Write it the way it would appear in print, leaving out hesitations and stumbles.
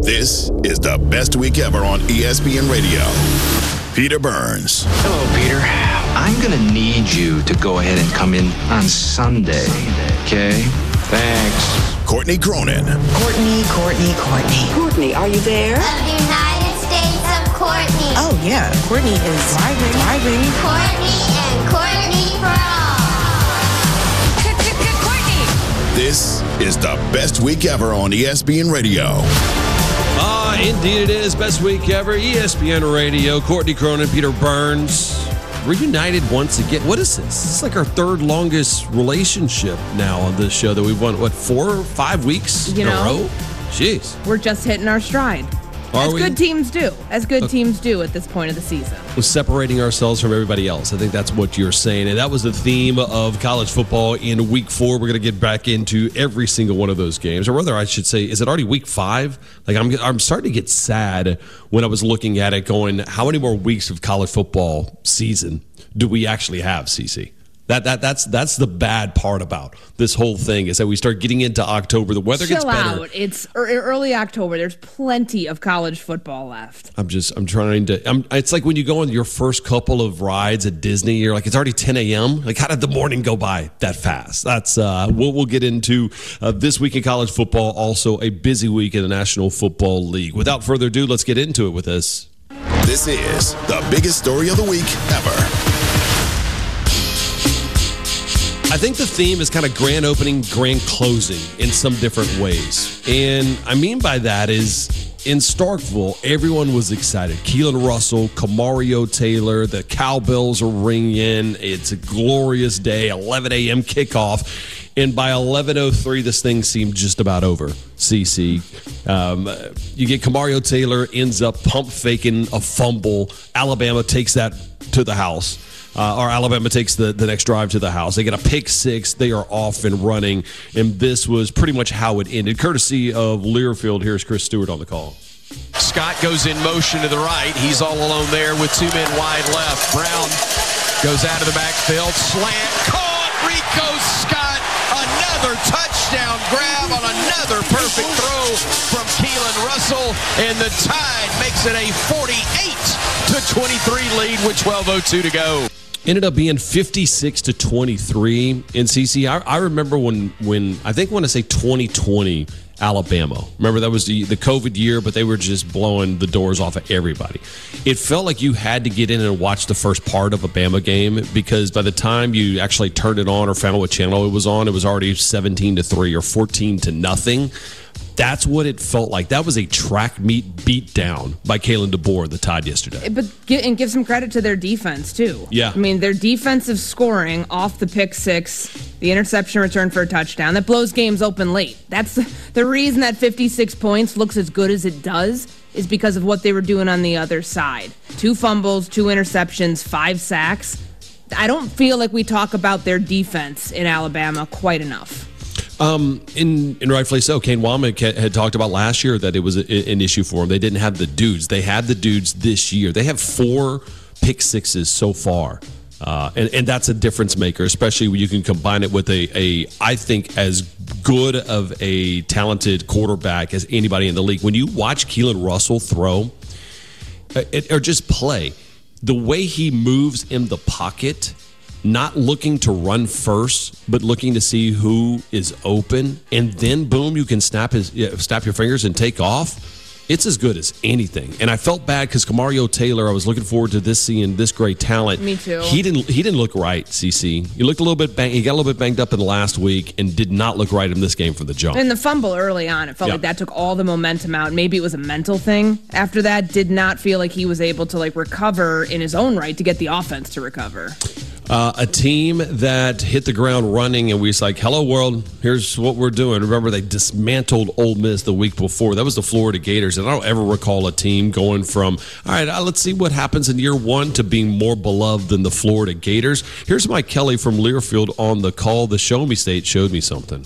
This is the best week ever on ESPN Radio. Peter Burns. Hello, Peter. I'm going to need you to go ahead and come in on Sunday, okay? Thanks. Courtney Cronin. Courtney. Courtney, are you there? Of the United States of Courtney. Oh, yeah. Courtney is driving. Courtney and Courtney for all. Courtney. This is the best week ever on ESPN Radio. Indeed it is. Best week ever. ESPN Radio. Courtney Cronin, Peter Burns. Reunited once again. What is this? This is like our third longest relationship now on this show that we've won, 4 or 5 weeks in a row? Jeez. We're just hitting our stride. As good teams do. As good teams do at this point of the season. We're separating ourselves from everybody else. I think that's what you're saying. And that was the theme of college football in week 4. We're going to get back into every single one of those games. Or rather, I should say, is it already week 5? Like I'm starting to get sad when I was looking at it going, how many more weeks of college football season do we actually have, CC? That's the bad part about this whole thing is that we start getting into October. The weather gets better. Chill out. It's early October. There's plenty of college football left. It's like when you go on your first couple of rides at Disney, you're like, it's already 10 a.m. Like, how did the morning go by that fast? That's we'll get into this week in college football. Also a busy week in the National Football League. Without further ado, let's get into it with this. This is the biggest story of the week ever. I think the theme is kind of grand opening, grand closing in some different ways. And I mean by that is in Starkville, everyone was excited. Keelan Russell, Kamario Taylor, the cowbells are ringing. It's a glorious day, 11 a.m. kickoff. And by 11:03, this thing seemed just about over, CC. You get Kamario Taylor, ends up pump faking a fumble. Alabama takes that to the house. Or Alabama takes the next drive to the house. They get a pick 6. They are off and running. And this was pretty much how it ended. Courtesy of Learfield, here's Chris Stewart on the call. Scott goes in motion to the right. He's all alone there with 2 men wide left. Brown goes out of the backfield. Slant. Caught. Rico Scott. Another touchdown grab on another perfect throw from Keelan Russell. And the Tide makes it a 48-23 lead with 12:02 to go. Ended up being 56-23 in CC. I remember when I think when I say 2020 Alabama. Remember that was the COVID year, but they were just blowing the doors off of everybody. It felt like you had to get in and watch the first part of a Bama game because by the time you actually turned it on or found out what channel it was on, it was already 17-3 or 14-0. That's what it felt like. That was a track meet beat down by Kalen DeBoer, the Tide yesterday. But give some credit to their defense, too. Yeah. I mean, their defensive scoring off the pick 6, the interception return for a touchdown, that blows games open late. That's the reason that 56 points looks as good as it does is because of what they were doing on the other side. 2 fumbles, 2 interceptions, 5 sacks. I don't feel like we talk about their defense in Alabama quite enough. And rightfully so. Kane Wommack had talked about last year that it was an issue for them. They didn't have the dudes. They had the dudes this year. They have 4 pick 6s so far. And that's a difference maker, especially when you can combine it with a I think, as good of a talented quarterback as anybody in the league. When you watch Keelan Russell throw or just play, the way he moves in the pocket, not looking to run first, but looking to see who is open, and then boom, you can snap your fingers and take off. It's as good as anything. And I felt bad because Kamario Taylor, I was looking forward to seeing this great talent. Me too. He didn't look right, CC. He looked a little bit he got a little bit banged up in the last week and did not look right in this game from the jump. And the fumble early on, it felt like that took all the momentum out. Maybe it was a mental thing. After that, did not feel like he was able to recover in his own right to get the offense to recover. A team that hit the ground running, and we was like, hello, world, here's what we're doing. Remember, they dismantled Ole Miss the week before. That was the Florida Gators, and I don't ever recall a team going from, all right, let's see what happens in year 1 to being more beloved than the Florida Gators. Here's Mike Kelly from Learfield on the call. The Show Me State showed me something.